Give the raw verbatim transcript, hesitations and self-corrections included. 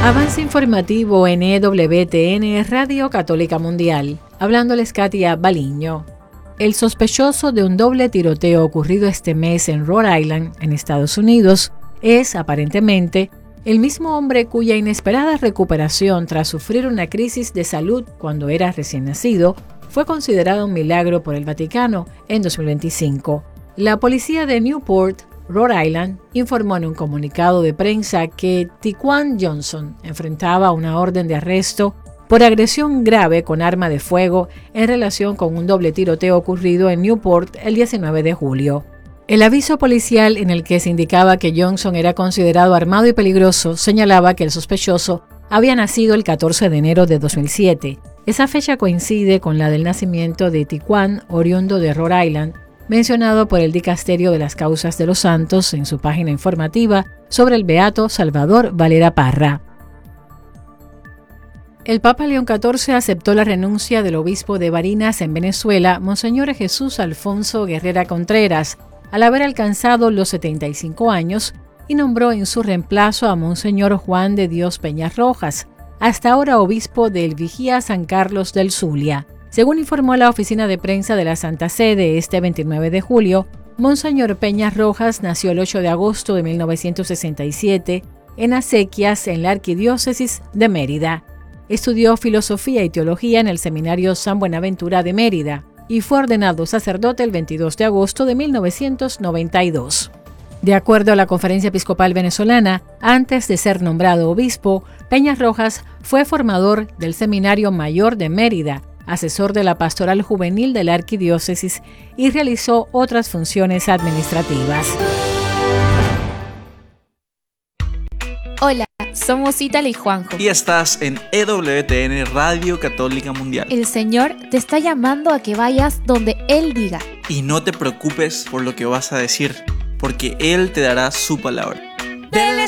Avance informativo en E W T N Radio Católica Mundial. Hablándoles Katia Baliño. El sospechoso de un doble tiroteo ocurrido este mes en Rhode Island, en Estados Unidos, es, aparentemente, el mismo hombre cuya inesperada recuperación tras sufrir una crisis de salud cuando era recién nacido fue considerado un milagro por el Vaticano en dos mil veinticinco. La policía de Newport, Rhode Island, informó en un comunicado de prensa que Tyquan Johnson enfrentaba una orden de arresto por agresión grave con arma de fuego en relación con un doble tiroteo ocurrido en Newport el diecinueve de julio. El aviso policial en el que se indicaba que Johnson era considerado armado y peligroso señalaba que el sospechoso había nacido el catorce de enero de dos mil siete. Esa fecha coincide con la del nacimiento de Tyquan, oriundo de Rhode Island, mencionado por el Dicasterio de las Causas de los Santos en su página informativa sobre el beato Salvador Valera Parra. El Papa León catorce aceptó la renuncia del obispo de Barinas en Venezuela, Monseñor Jesús Alfonso Guerrera Contreras, al haber alcanzado los setenta y cinco años, y nombró en su reemplazo a Monseñor Juan de Dios Peñas Rojas, hasta ahora obispo del Vigía San Carlos del Zulia. Según informó la oficina de prensa de la Santa Sede este veintinueve de julio, Monseñor Peñas Rojas nació el ocho de agosto de mil novecientos sesenta y siete en Acequias, en la Arquidiócesis de Mérida. Estudió filosofía y teología en el Seminario San Buenaventura de Mérida y fue ordenado sacerdote el veintidós de agosto de mil novecientos noventa y dos. De acuerdo a la Conferencia Episcopal Venezolana, antes de ser nombrado obispo, Peñas Rojas fue formador del Seminario Mayor de Mérida, asesor de la Pastoral Juvenil de la Arquidiócesis y realizó otras funciones administrativas. Hola, somos Ítala y Juanjo. Y estás en E W T N Radio Católica Mundial. El Señor te está llamando a que vayas donde Él diga. Y no te preocupes por lo que vas a decir, porque Él te dará su palabra. Del